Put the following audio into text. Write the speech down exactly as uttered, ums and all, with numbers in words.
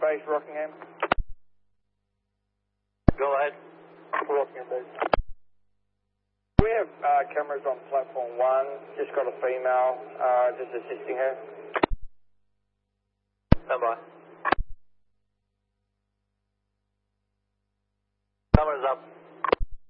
Base, Rockingham. Go ahead. Rockingham Base. We have uh, cameras on platform one. Just got a female, uh, just assisting her. Stand by. Cameras up.